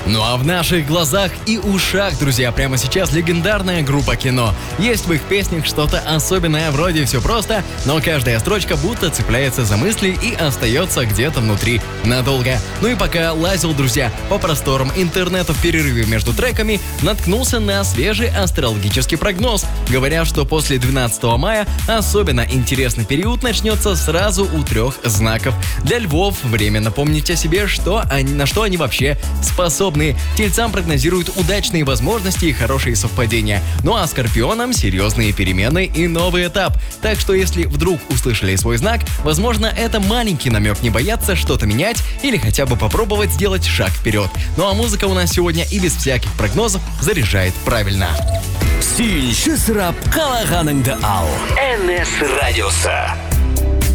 Ну а в наших глазах и ушах, друзья, прямо сейчас легендарная группа «Кино». Есть в их песнях что-то особенное, вроде все просто, но каждая строчка будто цепляется за мысли и остается где-то внутри надолго. Ну и пока лазил, друзья, по просторам интернета в перерыве между треками, наткнулся на свежий астрологический прогноз, говоря, что после 12 мая особенно интересный период начнется сразу у 3 знаков. Для львов время напомнить о себе, на что они вообще способны. Тельцам прогнозируют удачные возможности и хорошие совпадения. Ну а скорпионам серьезные перемены и новый этап. Так что если вдруг услышали свой знак, возможно, это маленький намек не бояться что-то менять или хотя бы попробовать сделать шаг вперед. Ну а музыка у нас сегодня и без всяких прогнозов заряжает правильно. Сүйінші сұрап қалағаныңды ал. NS Радиосы.